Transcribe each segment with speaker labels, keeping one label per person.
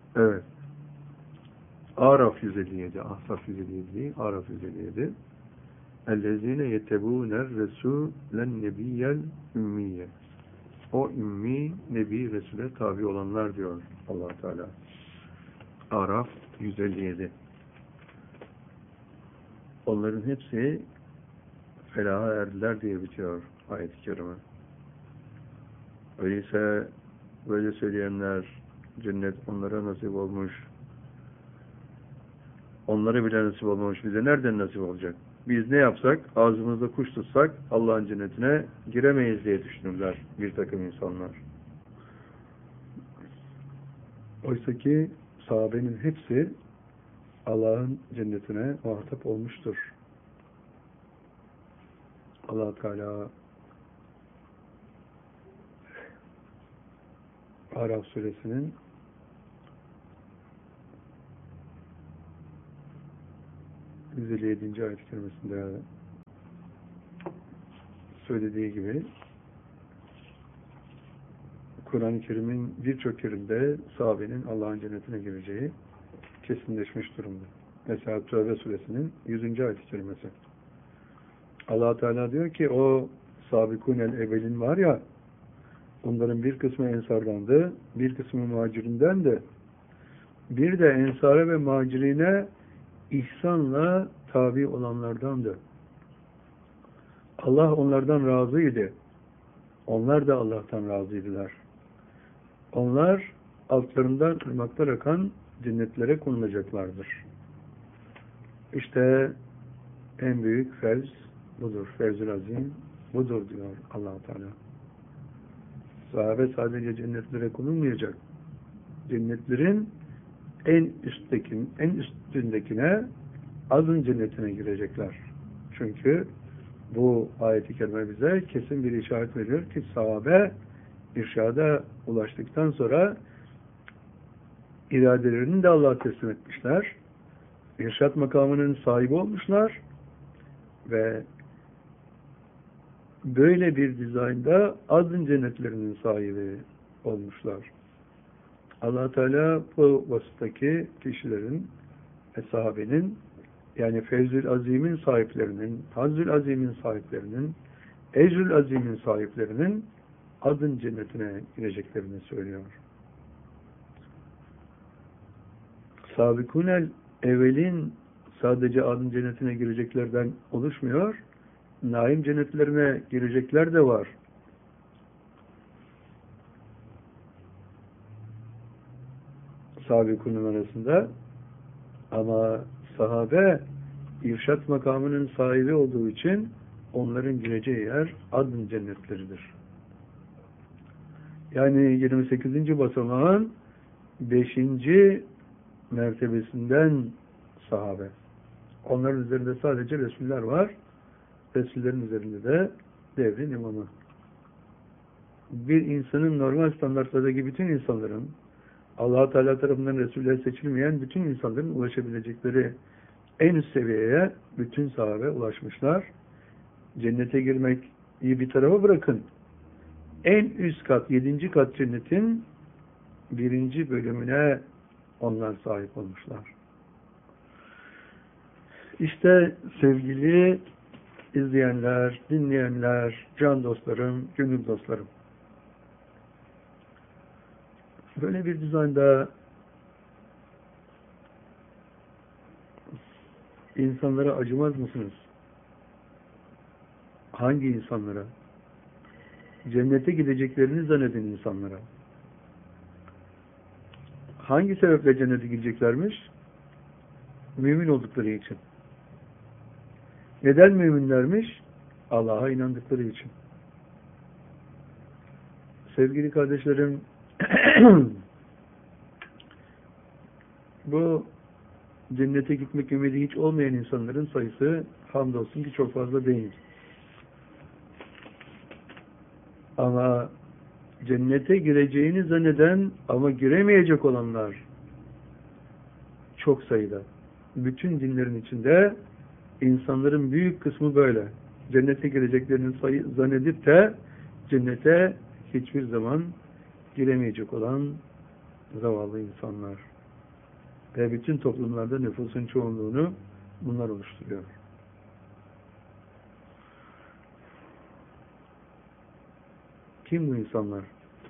Speaker 1: Evet. Araf 157, Ahzab 157 değil, Araf 157. اَلَّذ۪ينَ يَتَّبُونَ الرَّسُولَ النَّبِيَّ الْاُمِّيَّ. O ümmi, Nebi, Resul'e tabi olanlar diyor Allah Teala. Araf 157. Onların hepsi felaha erdiler diye bitiyor ayet-i kerime. Öyleyse böyle söyleyenler, cennet onlara nasip olmuş, onlara bile nasip olmamış, bize nereden nasip olacak? Biz ne yapsak, ağzımızda kuş tutsak Allah'ın cennetine giremeyiz diye düşünürler bir takım insanlar. Oysa ki sahabenin hepsi Allah'ın cennetine muhatap olmuştur. Allah Teala Araf suresinin 157. ayet-i kerimesinde söylediği gibi Kur'an-ı Kerim'in birçok yerinde sahabenin Allah'ın cennetine gireceği kesinleşmiş durumda. Mesela Tövbe suresinin 100. ayet-i kerimesi. Allah Teala diyor ki o sabikûnel evvelin var ya, onların bir kısmı ensardandı, bir kısmı muhacirindendi. Bir de ensara ve muhacirine ihsanla tabi olanlardandı. Allah onlardan razıydı. Onlar da Allah'tan razıydılar. Onlar altlarından ırmaklar akan cennetlere konulacaklardır. İşte en büyük fevz budur. Fevz-ül azim budur diyor Allah Teala. Sahabe sadece cennetlere konulmayacak. Cennetlerin en üstündekine azın cennetine girecekler. Çünkü bu ayet-i kerime bize kesin bir işaret veriyor ki sahabe irşada ulaştıktan sonra iradelerini de Allah'a teslim etmişler. İrşad makamının sahibi olmuşlar ve böyle bir dizaynda azın cennetlerinin sahibi olmuşlar. Allah Teala bu vasıftaki kişilerin ve sahabenin, yani Fevzül Azim'in sahiplerinin, Hazzül Azim'in sahiplerinin, Ecrül Azim'in sahiplerinin azın cennetine gireceklerini söylüyor. Sabikunel evvelin sadece adın cennetine gireceklerden oluşmuyor. Naim cennetlerine girecekler de var. Sabikunun arasında. Ama sahabe irşat makamının sahibi olduğu için onların gireceği yer adın cennetleridir. Yani 28. basamağın 5. mertebesinden sahabe. Onların üzerinde sadece Resuller var. Resullerin üzerinde de devrin imamı. Bir insanın normal standartlardaki bütün insanların, Allah Teala tarafından Resuller seçilmeyen bütün insanların ulaşabilecekleri en üst seviyeye bütün sahabe ulaşmışlar. Cennete girmek iyi bir tarafa bırakın. En üst kat, 7. kat cennetin 1. bölümüne onlar sahip olmuşlar. İşte sevgili izleyenler, dinleyenler, can dostlarım, gönül dostlarım. Böyle bir dizaynda insanlara acımaz mısınız? Hangi insanlara? Cennete gideceklerini zanneden insanlara. Hangi sebeple cennete gideceklermiş? Mümin oldukları için. Neden müminlermiş? Allah'a inandıkları için. Sevgili kardeşlerim, bu cennete gitmek ümidi hiç olmayan insanların sayısı hamdolsun ki çok fazla değil. Ama cennete gireceğini zanneden ama giremeyecek olanlar çok sayıda. Bütün dinlerin içinde insanların büyük kısmı böyle. Cennete gireceklerini zannedip de cennete hiçbir zaman giremeyecek olan zavallı insanlar. ve bütün toplumlarda nüfusun çoğunluğunu bunlar oluşturuyor. Kim bu insanlar?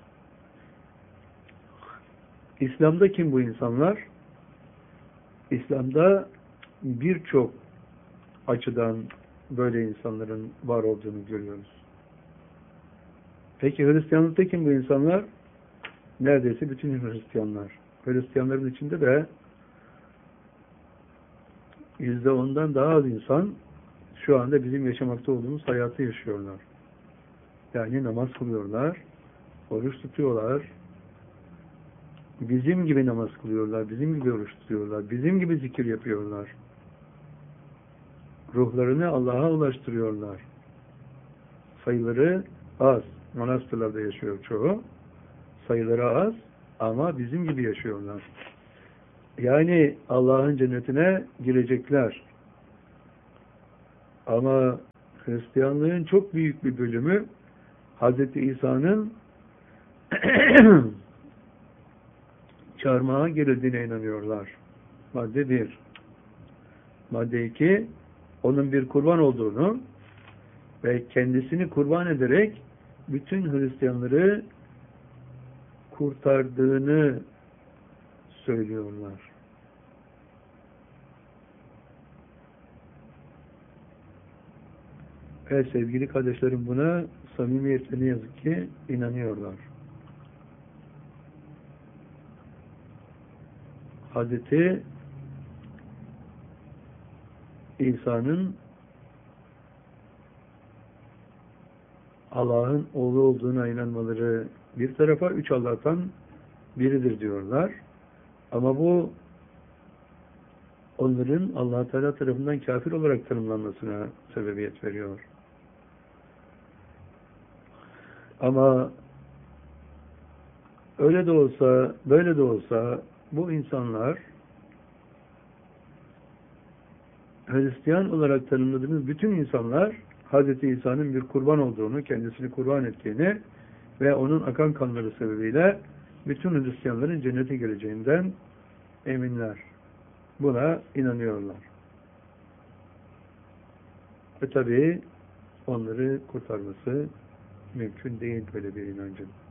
Speaker 1: İslam'da kim bu insanlar? İslam'da birçok açıdan böyle insanların var olduğunu görüyoruz. Peki Hristiyanlıkta kim bu insanlar? Neredeyse bütün Hristiyanlar. Hristiyanların içinde de %10'dan daha az insan şu anda bizim yaşamakta olduğumuz hayatı yaşıyorlar. Yani namaz kılıyorlar, oruç tutuyorlar, bizim gibi namaz kılıyorlar, bizim gibi oruç tutuyorlar, bizim gibi zikir yapıyorlar. Ruhlarını Allah'a ulaştırıyorlar. Sayıları az. Manastırlarda yaşıyor çoğu. Sayıları az ama bizim gibi yaşıyorlar. Yani Allah'ın cennetine girecekler. Ama Hristiyanlığın çok büyük bir bölümü Hz. İsa'nın çarmıha gerildiğine inanıyorlar. Madde 1. Madde 2. Onun bir kurban olduğunu ve kendisini kurban ederek bütün Hristiyanları kurtardığını söylüyorlar. Ve sevgili kardeşlerim buna samimiyetle ne yazık ki inanıyorlar. Hazreti İsa'nın Allah'ın oğlu olduğuna inanmaları bir tarafa, üç Allah'tan biridir diyorlar. Ama bu onların Allah Teala tarafından kafir olarak tanımlanmasına sebebiyet veriyor. Ama öyle de olsa, böyle de olsa bu insanlar Hristiyan olarak tanımladığımız bütün insanlar Hz. İsa'nın bir kurban olduğunu, kendisini kurban ettiğini ve onun akan kanları sebebiyle bütün Hristiyanların cennete gireceğinden eminler. Buna inanıyorlar. Ve tabii onları kurtarması mümkün değil böyle bir inancın.